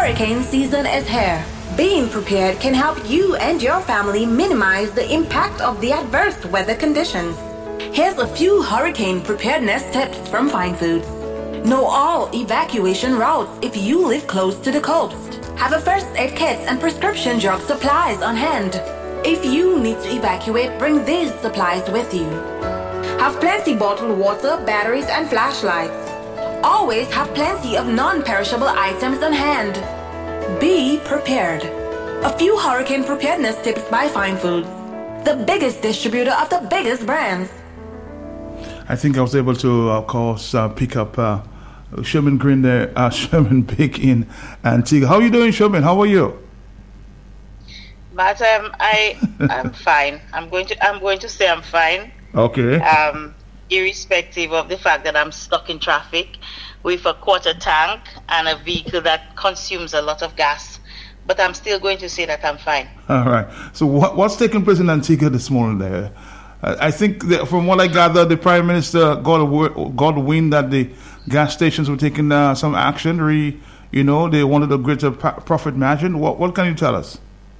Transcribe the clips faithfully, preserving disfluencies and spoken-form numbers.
Hurricane season is here. Being prepared can help you and your family minimize the impact of the adverse weather conditions. Here's a few hurricane preparedness tips from Fine Foods. Know all evacuation routes if you live close to the coast. Have a first aid kit and prescription drug supplies on hand. If you need to evacuate, bring these supplies with you. Have plenty bottled water, batteries, and flashlights. Always have plenty of non-perishable items on hand. Be prepared. A few hurricane preparedness tips by Fine Foods, the biggest distributor of the biggest brands. I think I was able to, of course, uh, pick up uh, Sherman Green there, uh, Sherman Big in Antigua. How are you doing, Sherman? How are you? But um, I, I'm fine. I'm going to, I'm going to say I'm fine. Okay. Um, irrespective of the fact that I'm stuck in traffic with a quarter tank and a vehicle that consumes a lot of gas. But I'm still going to say that I'm fine. All right. So what, what's taking place in Antigua this morning there? I think that from what I gather, the Prime Minister got, a, got wind that the gas stations were taking uh, some action. Re, you know, they wanted a greater profit margin. What, what can you tell us?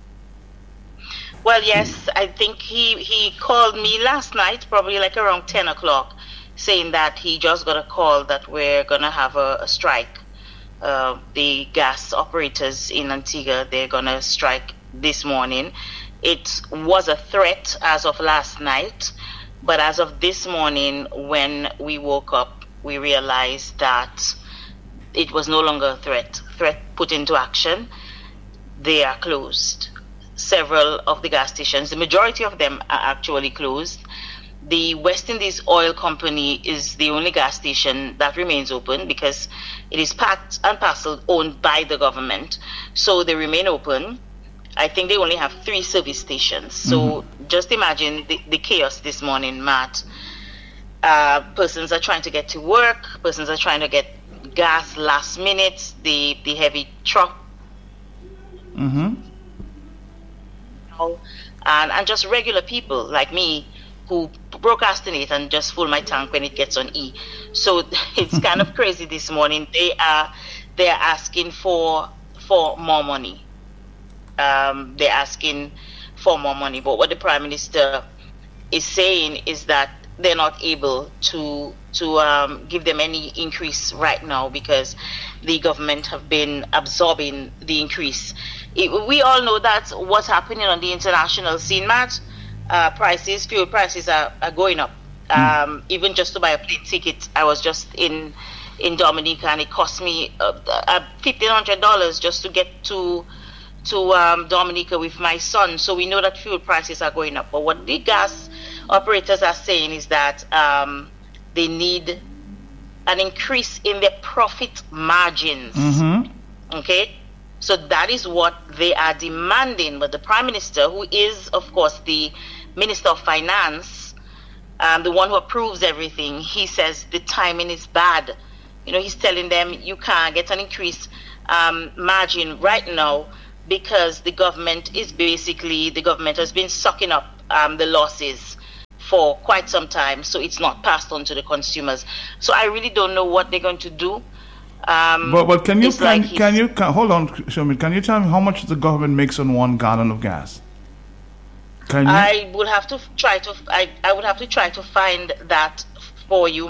Well, yes, I think he, he called me last night, probably like around ten o'clock, saying that he just got a call that we're going to have a, a strike. Uh, the gas operators in Antigua, they're going to strike this morning. It was a threat as of last night, but as of this morning, when we woke up, we realized that it was no longer a threat. Threat put into action. They are closed. Several of the gas stations, the majority of them are actually closed. The West Indies Oil Company is the only gas station that remains open because it is part and parcel owned by the government. So they remain open. I think they only have three service stations. So mm-hmm. just imagine the, the chaos this morning, Matt. Uh, persons are trying to get to work. Persons are trying to get gas last minute. The, the heavy truck. Mm-hmm. And, and just regular people like me who procrastinate and just fill my tank when it gets on E. So it's kind of crazy this morning. They are they are asking for for more money. Um, they're asking for more money. But what the Prime Minister is saying is that they're not able to to um, give them any increase right now because the government have been absorbing the increase. It, we all know that what's happening on the international scene, Matt. Uh, prices, fuel prices are, are going up. Mm. Um, even just to buy a plane ticket, I was just in in Dominica and it cost me uh, uh, fifteen hundred dollars just to get to to um, Dominica with my son. So we know that fuel prices are going up. But what the gas operators are saying is that um, they need an increase in their profit margins. Mm-hmm. Okay? So that is what they are demanding. But the Prime Minister, who is, of course, the Minister of Finance, um, the one who approves everything, he says the timing is bad. You know, he's telling them you can't get an increased um, margin right now because the government is basically, the government has been sucking up um, the losses for quite some time. So it's not passed on to the consumers. So I really don't know what they're going to do. Um, but but can you can, like can you can, hold on, show me? Can you tell me how much the government makes on one gallon of gas? Can you? I would have to try to I, I would have to try to find that for you.